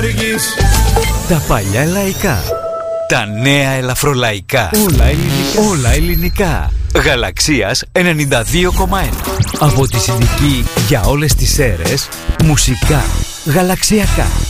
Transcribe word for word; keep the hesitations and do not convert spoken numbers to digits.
Τα παλιά λαϊκά, τα νέα ελαφρολαϊκά, όλα ελληνικά. Όλα ελληνικά. Γαλαξίας ενενήντα δύο κόμμα ένα. Από τη συντική για όλες τις αίρες, μουσικά γαλαξιακά.